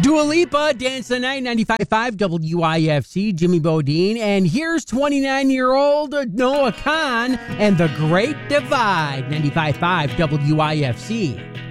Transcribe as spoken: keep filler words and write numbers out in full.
Dua Lipa, Dance the Night, ninety-five point five W I F C, Jimmy Bodine. And here's twenty-nine-year-old Noah Khan and The Great Divide, ninety-five point five W I F C.